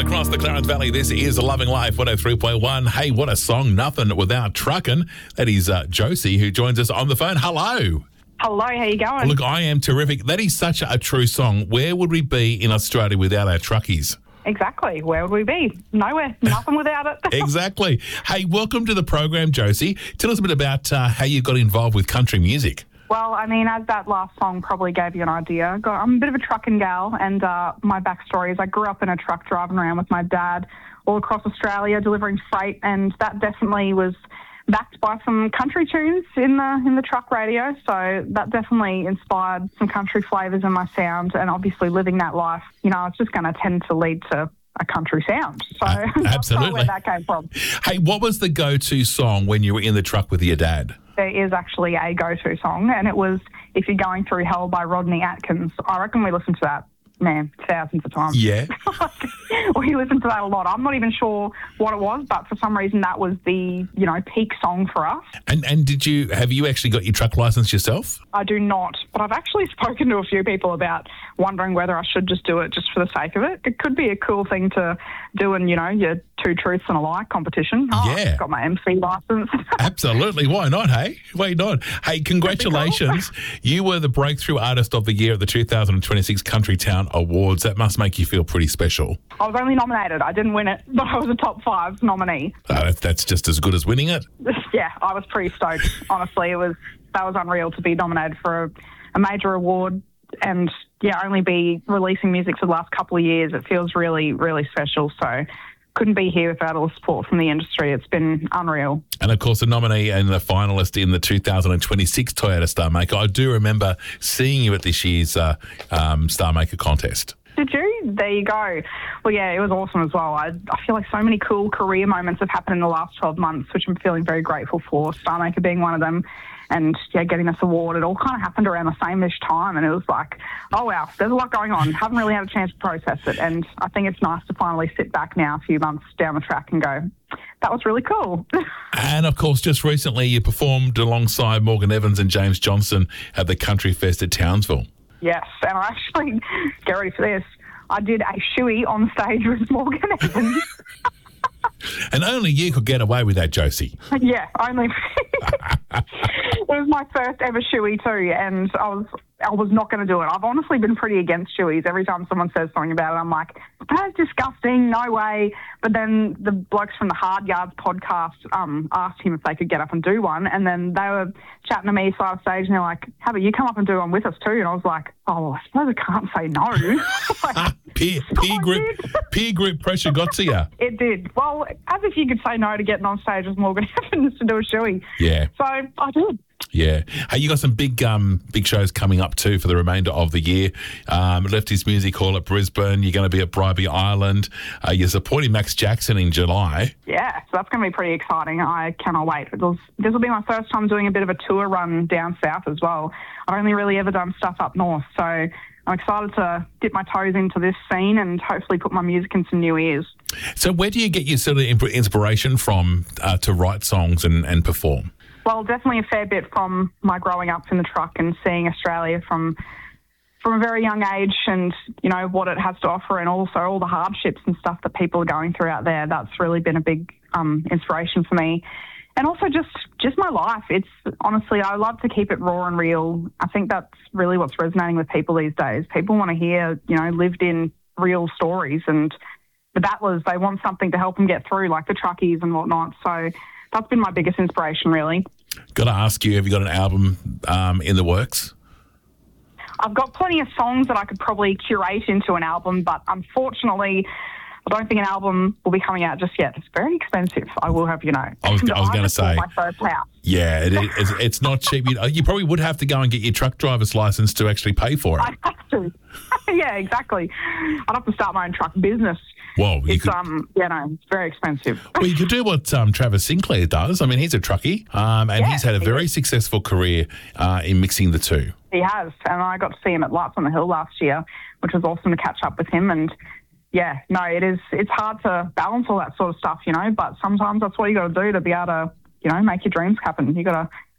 across the Clarence Valley. This is Loving Life 103.1. Hey, what a song, Nothing Without Truckin'. That is Josie, who joins us on the phone. Hello. Hello, how you going? Look, I am terrific. That is such a true song. Where would we be in Australia without our truckies? Exactly. Where would we be? Nowhere. Nothing without it. Exactly. Hey, welcome to the program, Josie. Tell us a bit about how you got involved with country music. Well, I mean, as that last song probably gave you an idea, I'm a bit of a trucking gal, and my backstory is I grew up in a truck driving around with my dad all across Australia delivering freight, and that definitely was backed by some country tunes in the truck radio. So that definitely inspired some country flavours in my sound, and obviously living that life, you know, it's just going to tend to lead to a country sound. So that's probably where that came from. Hey, what was the go-to song when you were in the truck with your dad? There is actually a go-to song, and it was If You're Going Through Hell by Rodney Atkins. I reckon we listened to that, man, thousands of times. Yeah. We listened to that a lot. I'm not even sure what it was, but for some reason that was the, you know, peak song for us. And have you actually got your truck licence yourself? I do not, but I've actually spoken to a few people about wondering whether I should just do it just for the sake of it. It could be a cool thing to do in, you know, your two truths and a lie competition. Yeah. I've got my MC licence. Absolutely. Why not, hey? Why not? Hey, congratulations. Cool. You were the Breakthrough Artist of the Year at the 2026 Country Town Awards. That must make you feel pretty special. I was only nominated. I didn't win it, but I was a top 5 nominee. That's just as good as winning it. Yeah, I was pretty stoked. Honestly, that was unreal to be nominated for a major award, and yeah, only be releasing music for the last couple of years. It feels really, really special. So couldn't be here without all the support from the industry. It's been unreal. And of course, a nominee and a finalist in the 2026 Toyota Star Maker. I do remember seeing you at this year's Star Maker contest. Did you? There you go. Well, yeah, it was awesome as well. I feel like so many cool career moments have happened in the last 12 months, which I'm feeling very grateful for, Star Maker being one of them. And, yeah, getting this award, it all kind of happened around the same-ish time, and it was like, oh, wow, there's a lot going on. Haven't really had a chance to process it, and I think it's nice to finally sit back now a few months down the track and go, that was really cool. And, of course, just recently you performed alongside Morgan Evans and James Johnson at the Country Fest at Townsville. Yes, and I actually, get ready for this, I did a shoey on stage with Morgan Evans. And only you could get away with that, Josie. Yeah, only. It was my first ever shoey too, and I was not going to do it. I've honestly been pretty against shoeys. Every time someone says something about it, I'm like, that's disgusting, no way. But then the blokes from the Hard Yards podcast asked him if they could get up and do one, and then they were chatting to me side of stage, and they're like, how about you come up and do one with us too? And I was like, oh, well, I suppose I can't say no. Peer group pressure got to you. It did. Well, as if you could say no to getting on stage with Morgan Evans to do a shoey. Yeah. So I did. Yeah. Hey, you got some big shows coming up too for the remainder of the year. Lefty's Music Hall at Brisbane. You're going to be at Bribie Island. You're supporting Max Jackson in July. Yeah, so that's going to be pretty exciting. I cannot wait. This will be my first time doing a bit of a tour run down south as well. I've only really ever done stuff up north, so I'm excited to dip my toes into this scene and hopefully put my music in some new ears. So where do you get your sort of inspiration from to write songs and perform? Well, definitely a fair bit from my growing up in the truck and seeing Australia from a very young age, and, you know, what it has to offer, and also all the hardships and stuff that people are going through out there. That's really been a big inspiration for me. And also just my life. It's honestly, I love to keep it raw and real. I think that's really what's resonating with people these days. People want to hear, you know, lived in real stories, and the battlers, they want something to help them get through, like the truckies and whatnot. So that's been my biggest inspiration, really. Got to ask you, have you got an album in the works? I've got plenty of songs that I could probably curate into an album, but unfortunately, I don't think an album will be coming out just yet. It's very expensive, I will have you know. I was going to say. My first house. Yeah, it's not cheap. You probably would have to go and get your truck driver's license to actually pay for it. I have to. Yeah, exactly. I'd have to start my own truck business. Well, it's very expensive. Well, you could do what Travis Sinclair does. I mean, he's a truckie, and he's had a very successful career in mixing the two. He has, and I got to see him at Lights on the Hill last year, which was awesome to catch up with him. And yeah, no, it's hard to balance all that sort of stuff, you know. But sometimes that's what you got to do to be able to, you know, make your dreams happen. You got to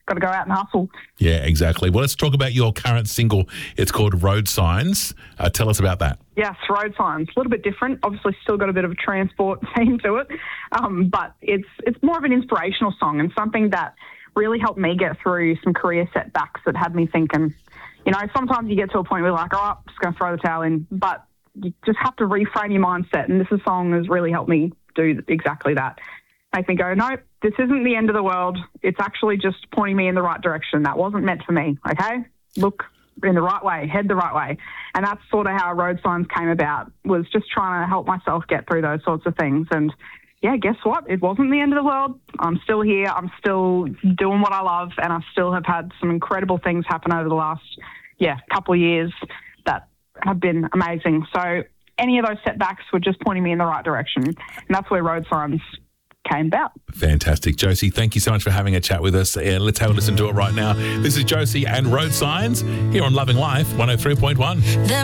got to go out and hustle. Yeah, exactly. Well, let's talk about your current single. It's called Road Signs. Tell us about that. Yes, Road Signs. A little bit different. Obviously, still got a bit of a transport theme to it, but it's more of an inspirational song and something that really helped me get through some career setbacks that had me thinking, you know, sometimes you get to a point where you're like, oh, I'm just going to throw the towel in, but you just have to reframe your mindset, and this song has really helped me do exactly that. Make me go, no, this isn't the end of the world. It's actually just pointing me in the right direction. That wasn't meant for me, okay? Look in the right way, head the right way. And that's sort of how Road Signs came about, was just trying to help myself get through those sorts of things. And yeah, guess what? It wasn't the end of the world. I'm still here. I'm still doing what I love, and I still have had some incredible things happen over the last, couple of years that have been amazing. So any of those setbacks were just pointing me in the right direction. And that's where Road Signs came about. Fantastic. Josie, thank you so much for having a chat with us. Let's have a listen to it right now. This is Josie and Road Signs here on Loving Life 103.1.